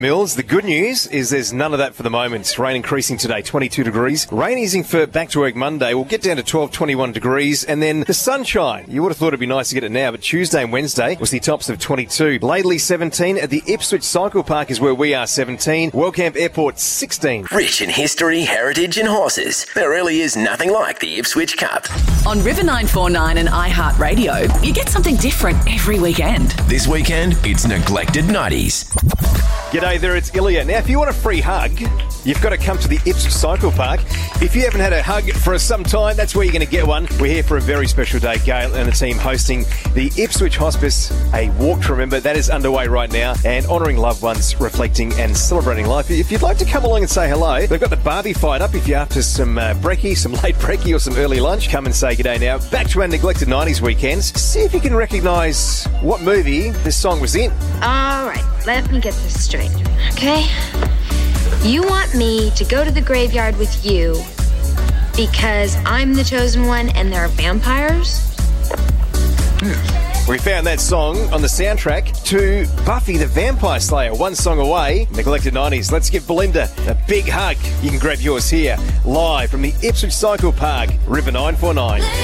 Mills, the good news is there's none of that for the moment. Rain increasing today, 22 degrees. Rain easing for back to work Monday. We'll get down to 12, 21 degrees. And then the sunshine. You would have thought it'd be nice to get it now, but Tuesday and Wednesday was the tops of 22. Laidley 17. At the Ipswich Cycle Park is where we are, 17. Wellcamp Airport 16. Rich in history, heritage and horses. There really is nothing like the Ipswich Cup. On River 949 and iHeartRadio, you get something different every weekend. This weekend, it's Neglected 90s. G'day there, it's Ilya. Now, if you want a free hug, you've got to come to the Ipswich Cycle Park. If you haven't had a hug for some time, that's where you're going to get one. We're here for a very special day. Gail and the team hosting the Ipswich Hospice, a walk to remember. That is underway right now, and honouring loved ones, reflecting and celebrating life. If you'd like to come along and say hello, they've got the barbie fired up. If you're after some brekkie, some late brekkie or some early lunch, come and say g'day now. Back to our Neglected 90s weekends. See if you can recognise what movie this song was in. All right, let me get this straight, okay? You want me to go to the graveyard with you because I'm the chosen one and there are vampires? We found that song on the soundtrack to Buffy the Vampire Slayer. One song away, Neglected 90s. Let's give Belinda a big hug. You can grab yours here, live from the Ipswich Cycle Park, River 949.